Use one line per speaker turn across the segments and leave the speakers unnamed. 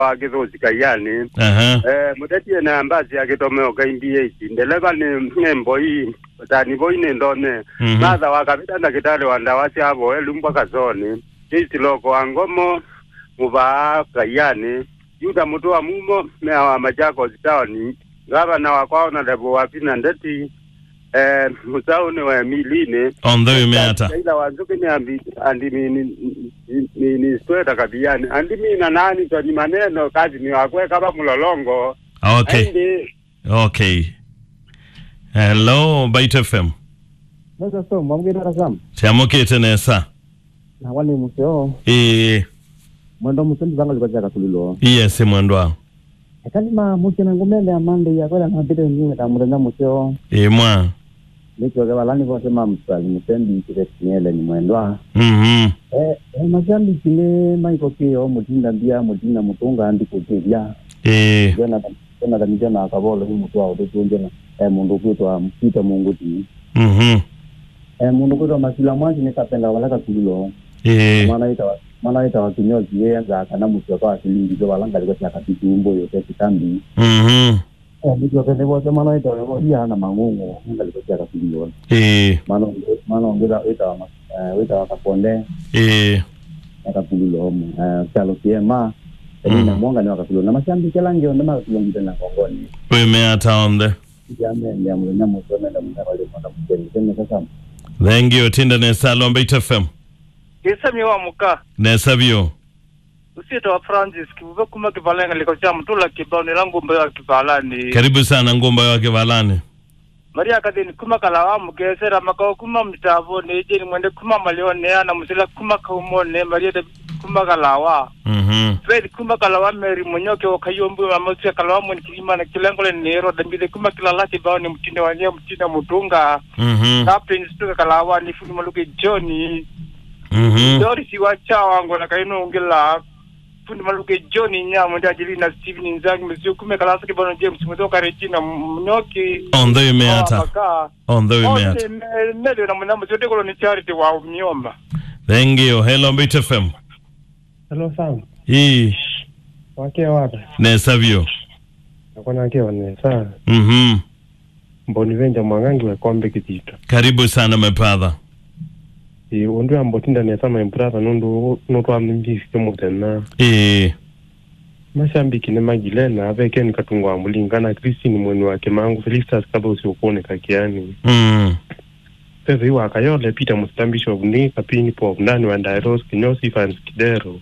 Kizozi kayani muteti na ambazi akitomeo kaimbi ndeleva ni nembo hii tani boine ndone madha wakapita na kitale wandawasi hapo elumba kazoni isi loko angomo muba kayani yuda mutua mumo mea majako zitawani gaba na wakwao na lebo wapina ndeti musauni wa miline
Ondo yumeata
ila wazuki ni ni sweta kabiyani andimi na nani to ni maneno kazi ni wakwe kama mulolongo.
Okay. Hello Bite FM.
Nasa so mwamgira sam.
Siamokete nesa.
Na wale museo. Mwendo musendi zanga likoja katulilo.
Yes mwendo.
Kalima mukina ngomele amande ya kwela na bide nyinga tamurenda museo.
Mwa.
Niko kwa lani kwa sema msali musendi kireknyele ni mwendo. Mazambi kile maiko kio mutinda bia mutinda mutunga andi kutia. Jana kanijana akabolo mtu wa utunjena mundu kwitwa mpita Mungu ti. Mundu kwitwa masila mwanzi nikapenda walaka kulilo. Maana ita wakinyozi yenza kana mtu kwa asili ndio walanga liko yakatitu umbo yote kitambi. Ndio pende wote maana ita ya na mangungu ndio liko yakatiliwa. Maana ongeza ita wakaponde. Yakatiliwa chalo kiema. Na mwanga ni wakatiliwa na mashambi kila ngeo ndema kulongita na kongoni.
Umeata onde. Thank you tinda nesa lombe itafem.
Kisami wa muka.
Nesa bio.
Usito wa Francis kibuwe kuma kivalenga liko cha mtula kibao ni langu mbayo kivalani.
Karibu sana ngomba wa kivalani.
Maria kadini kuma kalawamu gesera makao kuma mtavo ni jeni mwende kuma malione na musila kuma kaumone Maria de kuma kalawa. Fred kuma kalawa meri munyoke wakayombu mamosia kalawa mwini kilima na kilengole nero dambide kuma kilalaki bao ni mtinde wanyea mtinde mutunga. Captain stuka kalawa ni funi maluke Johnny. Dori siwacha wangu na kaino ungela fundi maluke Johnny nya mwende ajili na Steven Nzangi mzio kume kalasa kibano James mtoka Regina mnyoki
Ondo yumeata
Mele na mwana mzio dekolo ni charity wa umiomba.
Thank you. Hello Bite FM.
Hello Sam. Wake wata.
Nesa bio.
Nakona kewa nesa. Mboni venja mwangangi we kombe kitita.
Karibu sana mepadha.
Undu ya mbotinda nesa maimprata nundu wa mbifi kemo tena. Mashambiki ne magilena aveke ni katungu wa mulingana Kristi ni mwenu wake mangu Felistas kaba usiokone kakiani. Peza hiwa akayole pita mustambisho vuni kapini po vundani wa ndairos kinyosi fans kidero.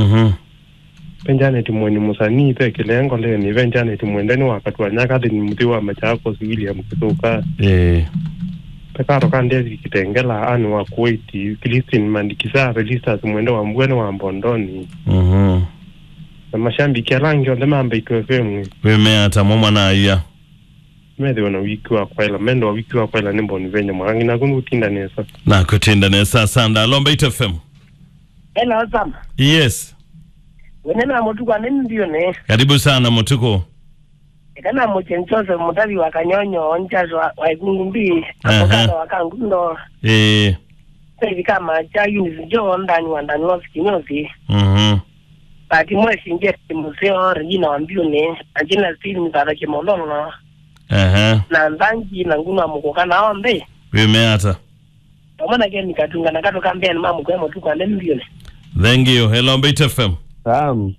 Penjane timweni musani peke lengo leo ni venjane timwendeni wakati wa nyakati ni mtiwa Machakos William Kituka. Pekaro kandezi kitengela anu wa Kuwaiti Filistin mandikisa Felistas mwendo wa mbwene wa mbondoni. Na mashambiki alangi onde mambe ituwefemwe.
Wemeata mwana iya.
Mede wana wiki wa kwaila mendo wa wiki wa kwaila nimbo ni venye mwangi na kunu utinda nesa.
Na kutinda nesa sanda lombe itafem.
Hello Sam.
Yes.
Wenena mutuko nini ndio ne?
Karibu sana mutuko.
Kana mchenchozo mutabi wakanyonyo onjazo wa igungumbi akokana wakangundo. Hivi kama cha unit jo ndani wa ndani wa kinyozi. Bati mwezi nje museo Regina wambione ajina stili mzara kimololo. Na ndangi na nguna mukokana awambe.
Wemeata.
Omana geni katunga na kato kambia ni mamu kwa mutuko nini ndio ne?
Thank you. Hello Bite FM.
Sam.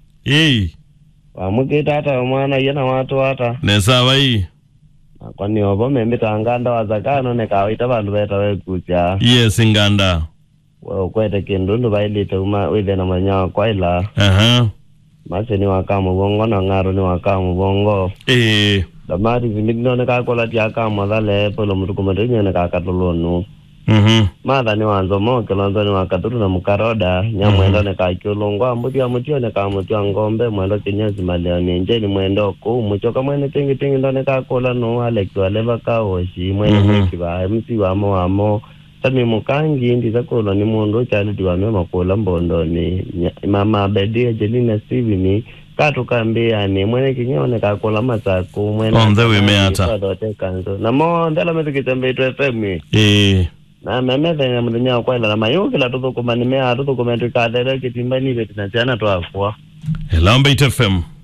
Wamukita hata mwana yana watu hata.
Nesa wai.
Kwani obo membita nganda wazakano ne kawaita bandu beta wekucha.
Yes nganda.
Wewe kwete kindundu bailite uma withe na manyawa kwaila. Mase ni wakamu bongo na ngaro ni wakamu bongo. Damari zimigno ne kakola ti akamu dale polo mutukumatenye ne kakatolonu. Mada ni wanzo moke lanzo ni wakaturu na mukaroda nyamwendo ne kakyolongo amutio ne kamutio ngombe mwendo kinyozi maleo ni njeni mwendo ku muchoka mwene tingi ndone kakola no Alex waleva kaoshi mwene kiba MC wamo tami mukangi ndi zakola ni mundo chali tiwame makola mbondo ni mama Bedi Angelina Steven Kato kambia ni mwene kinyone kakola masako mwene
on the way meata
na mo ndala mezikitambe to FM na memeza ya mdunya kwa ila na mayuki la tuko kumani mea tuko kumetu kadere kitimba ni betina tiana to afwa
Hello Mbait FM.